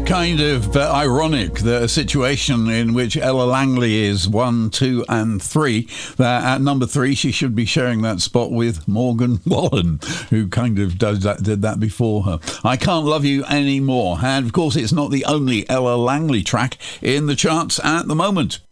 Kind of ironic, the situation in which Ella Langley is 1, 2 and 3. At number 3 she should be sharing that spot with Morgan Wallen, who kind of did that before her. I Can't Love You Anymore, and of course it's not the only Ella Langley track in the charts at the moment.